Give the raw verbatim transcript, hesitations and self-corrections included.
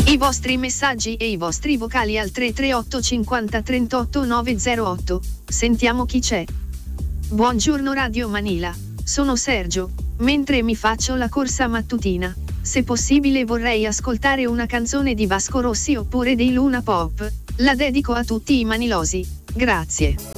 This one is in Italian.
I vostri messaggi e i vostri vocali al tre tre otto cinquanta trentotto nove zero otto. Sentiamo chi c'è. Buongiorno Radio Manila, sono Sergio. Mentre mi faccio la corsa mattutina, se possibile vorrei ascoltare una canzone di Vasco Rossi oppure dei Luna Pop. La dedico a tutti i manilosi. Grazie.